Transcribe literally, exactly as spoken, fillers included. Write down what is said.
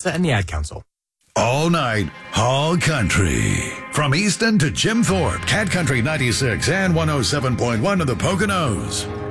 and the Ad Council. All night, all country. From Easton to Jim Thorpe, Cat Country ninety-six and one oh seven point one of the Poconos.